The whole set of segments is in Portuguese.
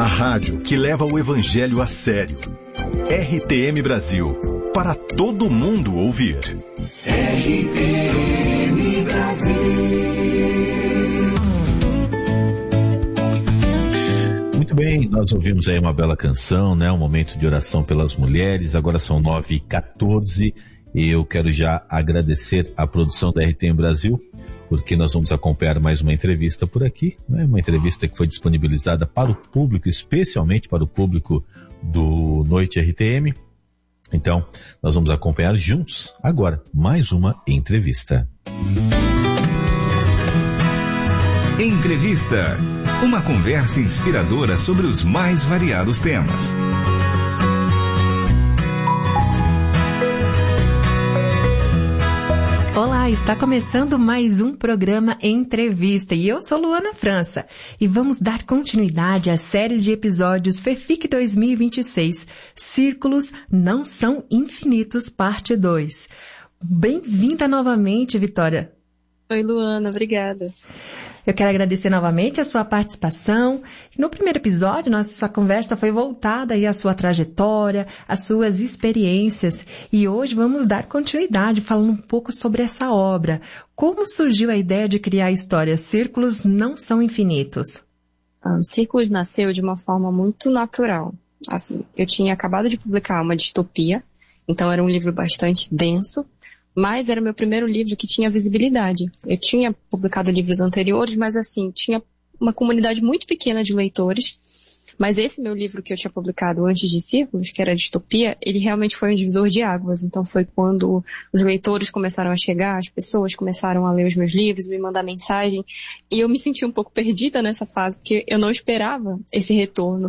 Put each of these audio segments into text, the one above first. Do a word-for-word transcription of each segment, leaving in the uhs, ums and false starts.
A rádio que leva o evangelho a sério. R T M Brasil, para todo mundo ouvir. R T M Brasil. Muito bem, nós ouvimos aí uma bela canção, né? Um momento de oração pelas mulheres. Agora são nove e quatorze e eu quero já agradecer a produção da R T M Brasil, porque nós vamos acompanhar mais uma entrevista por aqui, né? Uma entrevista que foi disponibilizada para o público, especialmente para o público do Noite R T M. Então, nós vamos acompanhar juntos agora mais uma entrevista. Entrevista. Uma conversa inspiradora sobre os mais variados temas. Olá, está começando mais um programa Entrevista e eu sou Luana França e vamos dar continuidade à série de episódios FEFIC dois mil e vinte e seis, Círculos Não São Infinitos, parte dois. Bem-vinda novamente, Vitória. Oi, Luana, obrigada. Eu quero agradecer novamente a sua participação. No primeiro episódio, nossa conversa foi voltada aí à sua trajetória, às suas experiências. E hoje vamos dar continuidade falando um pouco sobre essa obra. Como surgiu a ideia de criar a história Círculos Não São Infinitos? Ah, Círculos nasceu de uma forma muito natural. Assim, eu tinha acabado de publicar uma distopia, então era um livro bastante denso. Mas era o meu primeiro livro que tinha visibilidade. Eu tinha publicado livros anteriores, mas assim, tinha uma comunidade muito pequena de leitores. Mas esse meu livro que eu tinha publicado antes de Círculos, que era a Distopia, ele realmente foi um divisor de águas. Então foi quando os leitores começaram a chegar, as pessoas começaram a ler os meus livros, me mandar mensagem. E eu me senti um pouco perdida nessa fase, porque eu não esperava esse retorno.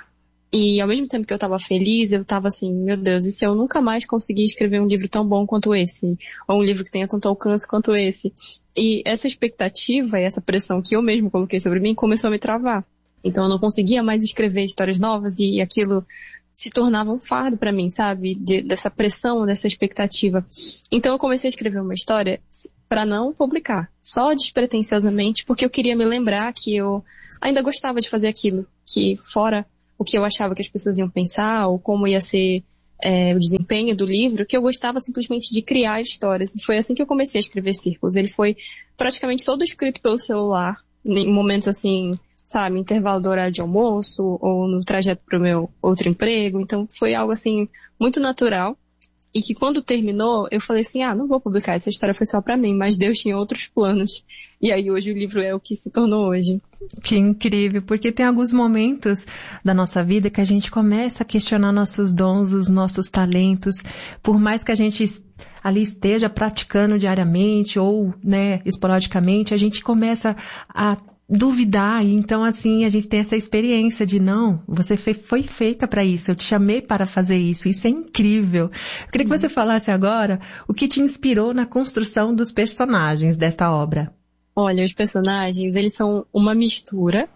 E ao mesmo tempo que eu estava feliz, eu estava assim, meu Deus, e se eu nunca mais conseguir escrever um livro tão bom quanto esse? Ou um livro que tenha tanto alcance quanto esse? E essa expectativa e essa pressão que eu mesmo coloquei sobre mim começou a me travar. Então eu não conseguia mais escrever histórias novas e aquilo se tornava um fardo para mim, sabe? De, dessa pressão, dessa expectativa. Então eu comecei a escrever uma história para não publicar, só despretensiosamente, porque eu queria me lembrar que eu ainda gostava de fazer aquilo, que fora o que eu achava que as pessoas iam pensar, ou como ia ser é, o desempenho do livro, que eu gostava simplesmente de criar histórias. E foi assim que eu comecei a escrever Círculos. Ele foi praticamente todo escrito pelo celular, em momentos assim, sabe, intervalo do horário de almoço, ou no trajeto para o meu outro emprego. Então foi algo assim, muito natural. E que quando terminou, eu falei assim, ah, não vou publicar, essa história foi só pra mim, mas Deus tinha outros planos. E aí hoje o livro é o que se tornou hoje. Que incrível, porque tem alguns momentos da nossa vida que a gente começa a questionar nossos dons, os nossos talentos, por mais que a gente ali esteja praticando diariamente ou, né, esporadicamente, a gente começa a duvidar, e então assim a gente tem essa experiência de não, você foi, foi feita para isso, eu te chamei para fazer isso, isso é incrível. Eu queria que você falasse agora o que te inspirou na construção dos personagens desta obra. Olha, os personagens, eles são uma mistura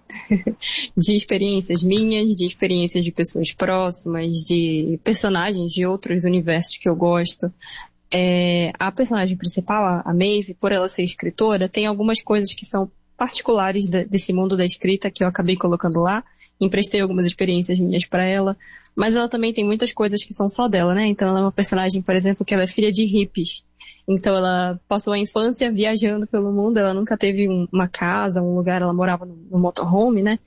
de experiências minhas, de experiências de pessoas próximas, de personagens de outros universos que eu gosto. É, a personagem principal, a Maeve, por ela ser escritora, tem algumas coisas que são particulares de, desse mundo da escrita que eu acabei colocando lá, emprestei algumas experiências minhas para ela, mas ela também tem muitas coisas que são só dela, né? Então ela é uma personagem, por exemplo, que ela é filha de hippies. Então ela passou a infância viajando pelo mundo, ela nunca teve um, uma casa, um lugar, ela morava no, no motorhome, né?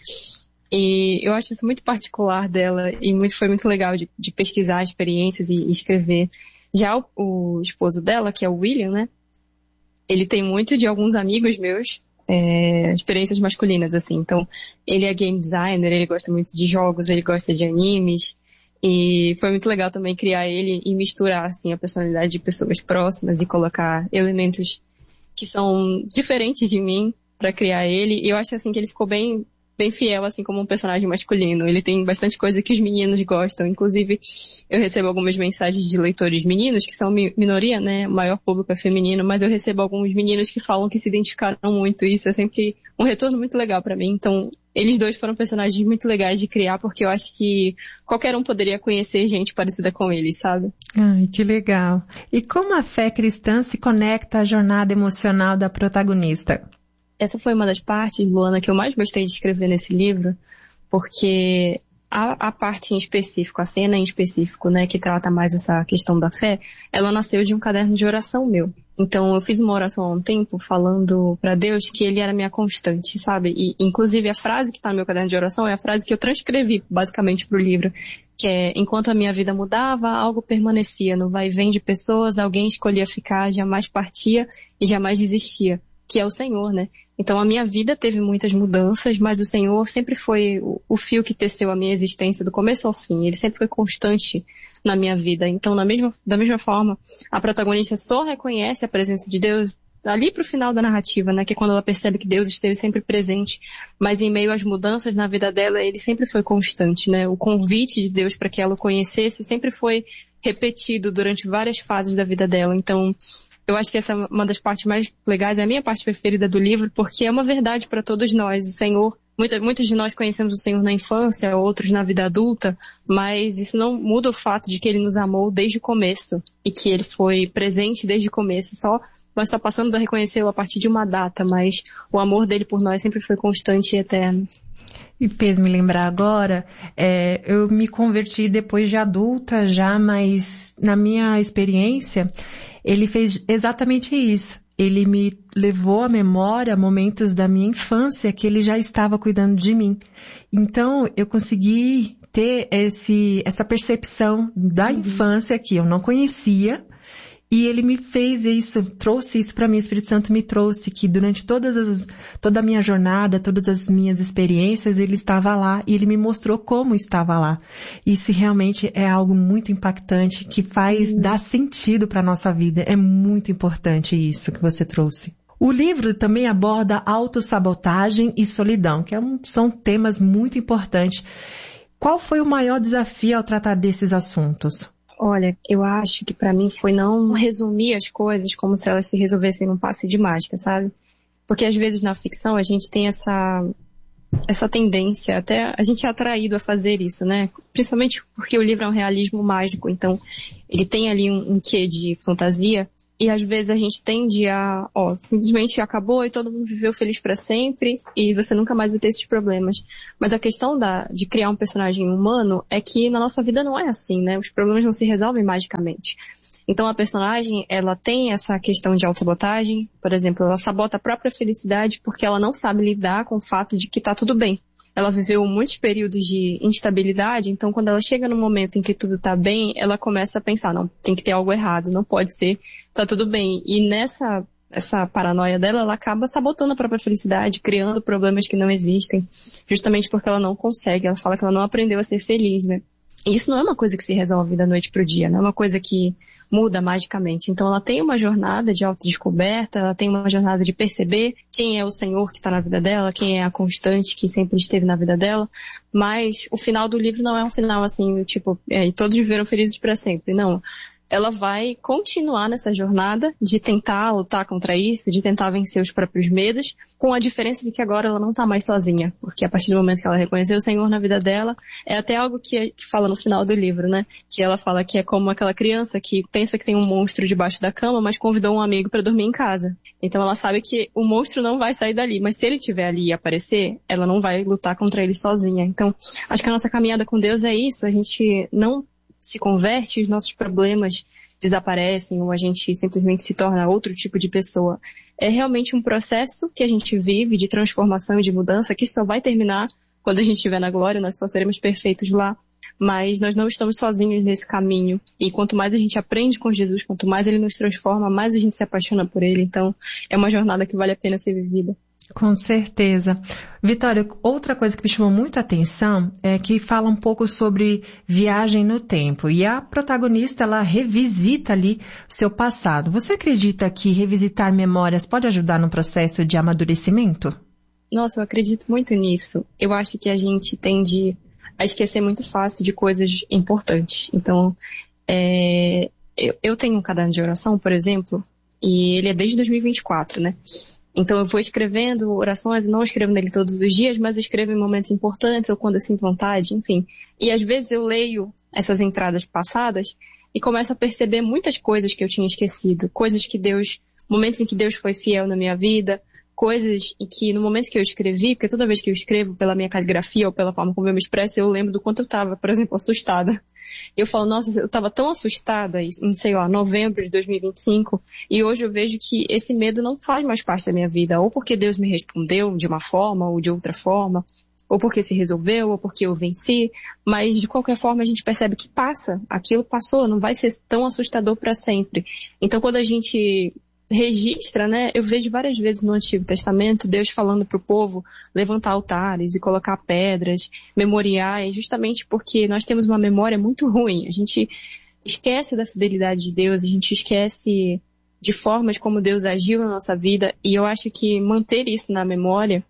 E eu acho isso muito particular dela e muito, foi muito legal de, de pesquisar experiências e, e escrever. Já o, o esposo dela, que é o William, né? Ele tem muito de alguns amigos meus, É, experiências masculinas, assim. Então, ele é game designer, ele gosta muito de jogos, ele gosta de animes, e foi muito legal também criar ele e misturar, assim, a personalidade de pessoas próximas e colocar elementos que são diferentes de mim pra criar ele. E eu acho, assim, que ele ficou bem, bem fiel, assim, como um personagem masculino. Ele tem bastante coisa que os meninos gostam. Inclusive, eu recebo algumas mensagens de leitores meninos, que são minoria, né? O maior público é feminino, mas eu recebo alguns meninos que falam que se identificaram muito. Isso é sempre um retorno muito legal pra mim. Então, eles dois foram personagens muito legais de criar, porque eu acho que qualquer um poderia conhecer gente parecida com eles, sabe? Ai, que legal. E como a fé cristã se conecta à jornada emocional da protagonista? Essa foi uma das partes, Luana, que eu mais gostei de escrever nesse livro, porque a, a parte em específico, a cena em específico, né, que trata mais essa questão da fé, ela nasceu de um caderno de oração meu. Então, eu fiz uma oração há um tempo falando para Deus que Ele era minha constante, sabe? E, inclusive, a frase que está no meu caderno de oração é a frase que eu transcrevi, basicamente, para o livro, que é: enquanto a minha vida mudava, algo permanecia. No vai e vem de pessoas, alguém escolhia ficar, jamais partia e jamais desistia, que é o Senhor, né? Então, a minha vida teve muitas mudanças, mas o Senhor sempre foi o, o fio que teceu a minha existência do começo ao fim. Ele sempre foi constante na minha vida. Então, na mesma, da mesma forma, a protagonista só reconhece a presença de Deus ali pro final da narrativa, né? Que é quando ela percebe que Deus esteve sempre presente. Mas em meio às mudanças na vida dela, ele sempre foi constante, né? O convite de Deus para que ela o conhecesse sempre foi repetido durante várias fases da vida dela. Então, eu acho que essa é uma das partes mais legais, é a minha parte preferida do livro, porque é uma verdade para todos nós. O Senhor, muitas, muitos de nós conhecemos o Senhor na infância, outros na vida adulta, mas isso não muda o fato de que Ele nos amou desde o começo e que Ele foi presente desde o começo. Só, nós só passamos a reconhecê-lo a partir de uma data, mas o amor dele por nós sempre foi constante e eterno. E fez me lembrar agora, é, eu me converti depois de adulta já, mas na minha experiência, ele fez exatamente isso. Ele me levou à memória momentos da minha infância que ele já estava cuidando de mim. Então, eu consegui ter esse, essa percepção da uhum. infância que eu não conhecia. E ele me fez isso, trouxe isso para mim, o Espírito Santo me trouxe que durante todas as, toda a minha jornada, todas as minhas experiências, ele estava lá e ele me mostrou como estava lá. Isso realmente é algo muito impactante que faz dar sentido para a nossa vida. É muito importante isso que você trouxe. O livro também aborda autossabotagem e solidão, que é um, são temas muito importantes. Qual foi o maior desafio ao tratar desses assuntos? Olha, eu acho que pra mim foi não resumir as coisas como se elas se resolvessem num passe de mágica, sabe? Porque às vezes na ficção a gente tem essa, essa tendência, até a gente é atraído a fazer isso, né? Principalmente porque o livro é um realismo mágico, então ele tem ali um, um quê de fantasia. E às vezes a gente tende a, ó, simplesmente acabou e todo mundo viveu feliz pra sempre e você nunca mais vai ter esses problemas. Mas a questão da, de criar um personagem humano é que na nossa vida não é assim, né? Os problemas não se resolvem magicamente. Então a personagem, ela tem essa questão de autossabotagem, por exemplo, ela sabota a própria felicidade porque ela não sabe lidar com o fato de que tá tudo bem. Ela viveu muitos períodos de instabilidade, então quando ela chega no momento em que tudo tá bem, ela começa a pensar, não, tem que ter algo errado, não pode ser, tá tudo bem. E nessa essa paranoia dela, ela acaba sabotando a própria felicidade, criando problemas que não existem, justamente porque ela não consegue, ela fala que ela não aprendeu a ser feliz, né? E isso não é uma coisa que se resolve da noite pro dia, não é uma coisa que muda magicamente. Então ela tem uma jornada de autodescoberta, ela tem uma jornada de perceber quem é o Senhor que está na vida dela, quem é a constante que sempre esteve na vida dela, mas o final do livro não é um final assim, tipo, é, todos viveram felizes para sempre, não. Ela vai continuar nessa jornada de tentar lutar contra isso, de tentar vencer os próprios medos, com a diferença de que agora ela não está mais sozinha, porque a partir do momento que ela reconheceu o Senhor na vida dela, é até algo que, que fala no final do livro, né? Que ela fala que é como aquela criança que pensa que tem um monstro debaixo da cama, mas convidou um amigo para dormir em casa. Então ela sabe que o monstro não vai sair dali, mas se ele estiver ali e aparecer, ela não vai lutar contra ele sozinha. Então, acho que a nossa caminhada com Deus é isso, a gente não se converte, os nossos problemas desaparecem ou a gente simplesmente se torna outro tipo de pessoa. É realmente um processo que a gente vive de transformação e de mudança que só vai terminar quando a gente estiver na glória, nós só seremos perfeitos lá. Mas nós não estamos sozinhos nesse caminho. E quanto mais a gente aprende com Jesus, quanto mais ele nos transforma, mais a gente se apaixona por ele. Então, é uma jornada que vale a pena ser vivida. Com certeza. Vitória, outra coisa que me chamou muita atenção é que fala um pouco sobre viagem no tempo. E a protagonista, ela revisita ali o seu passado. Você acredita que revisitar memórias pode ajudar no processo de amadurecimento? Nossa, eu acredito muito nisso. Eu acho que a gente tende a esquecer muito fácil de coisas importantes. Então, é, eu, eu tenho um caderno de oração, por exemplo, e ele é desde dois mil e vinte e quatro, né? Então eu vou escrevendo orações, não escrevo nele todos os dias, mas eu escrevo em momentos importantes ou quando eu sinto vontade, enfim. E às vezes eu leio essas entradas passadas e começo a perceber muitas coisas que eu tinha esquecido. Coisas que Deus, momentos em que Deus foi fiel na minha vida, coisas em que no momento que eu escrevi, porque toda vez que eu escrevo pela minha caligrafia ou pela forma como eu me expresso, eu lembro do quanto eu estava, por exemplo, assustada. Eu falo, nossa, eu estava tão assustada em, sei lá, novembro de dois mil e vinte e cinco, e hoje eu vejo que esse medo não faz mais parte da minha vida, ou porque Deus me respondeu de uma forma ou de outra forma, ou porque se resolveu, ou porque eu venci, mas de qualquer forma a gente percebe que passa, aquilo passou, não vai ser tão assustador para sempre. Então quando a gente registra, né? Eu vejo várias vezes no Antigo Testamento Deus falando para o povo levantar altares e colocar pedras, memoriais, justamente porque nós temos uma memória muito ruim. A gente esquece da fidelidade de Deus, a gente esquece de formas como Deus agiu na nossa vida, e eu acho que manter isso na memória,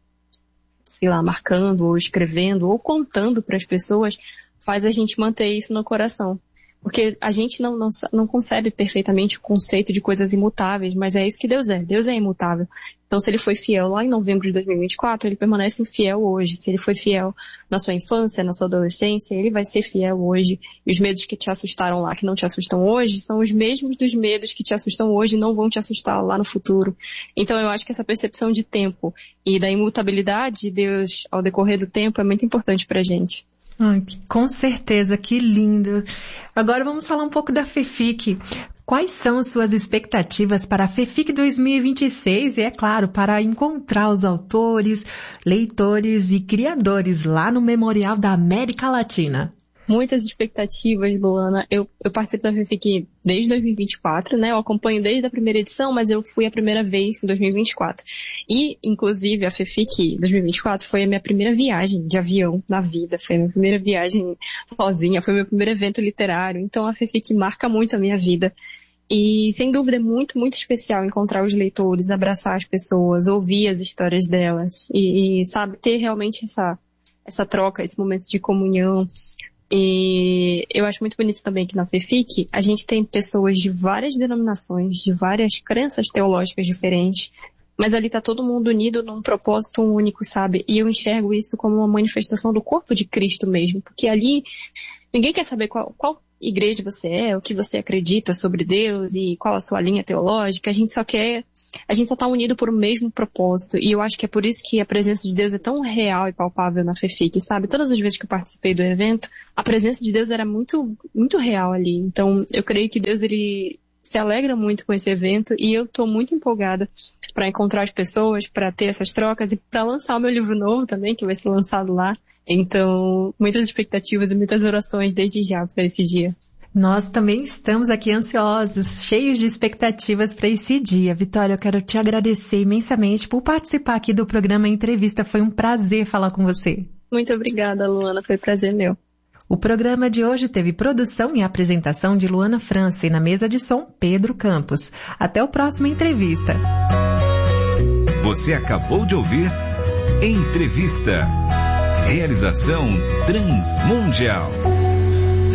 sei lá, marcando ou escrevendo ou contando para as pessoas, faz a gente manter isso no coração. Porque a gente não, não, não concebe perfeitamente o conceito de coisas imutáveis, mas é isso que Deus é. Deus é imutável. Então, se ele foi fiel lá em novembro de dois mil e vinte e quatro, ele permanece fiel hoje. Se ele foi fiel na sua infância, na sua adolescência, ele vai ser fiel hoje. E os medos que te assustaram lá, que não te assustam hoje, são os mesmos dos medos que te assustam hoje e não vão te assustar lá no futuro. Então, eu acho que essa percepção de tempo e da imutabilidade de Deus ao decorrer do tempo é muito importante pra gente. Ai, com certeza, que lindo. Agora vamos falar um pouco da FEFIC. Quais são suas expectativas para a FEFIC dois mil e vinte e seis e, é claro, para encontrar os autores, leitores e criadores lá no Memorial da América Latina? Muitas expectativas, Luana. Eu, eu participo da FEFIC desde dois mil e vinte e quatro, né? Eu acompanho desde a primeira edição, mas eu fui a primeira vez em dois mil e vinte e quatro. E, inclusive, a FEFIC dois mil e vinte e quatro foi a minha primeira viagem de avião na vida. Foi a minha primeira viagem sozinha, foi o meu primeiro evento literário. Então, a FEFIC marca muito a minha vida. E, sem dúvida, é muito, muito especial encontrar os leitores, abraçar as pessoas, ouvir as histórias delas e, e sabe, ter realmente essa, essa troca, esse momento de comunhão. E eu acho muito bonito também que na FEFIC a gente tem pessoas de várias denominações, de várias crenças teológicas diferentes, mas ali tá todo mundo unido num propósito único, sabe? E eu enxergo isso como uma manifestação do corpo de Cristo mesmo, porque ali ninguém quer saber qual, qual igreja você é, o que você acredita sobre Deus e qual a sua linha teológica. A gente só quer, a gente só tá unido por um mesmo propósito, e eu acho que é por isso que a presença de Deus é tão real e palpável na FEFIC, sabe? Todas as vezes que eu participei do evento, a presença de Deus era muito, muito real ali. Então, eu creio que Deus, ele se alegra muito com esse evento, e eu tô muito empolgada para encontrar as pessoas, para ter essas trocas e para lançar o meu livro novo também, que vai ser lançado lá. Então, muitas expectativas e muitas orações desde já para esse dia. Nós também estamos aqui ansiosos, cheios de expectativas para esse dia. Vitória, eu quero te agradecer imensamente por participar aqui do programa Entrevista. Foi um prazer falar com você. Muito obrigada, Luana. Foi um prazer meu. O programa de hoje teve produção e apresentação de Luana França e na mesa de som, Pedro Campos. Até o próximo Entrevista. Você acabou de ouvir Entrevista. Realização Transmundial.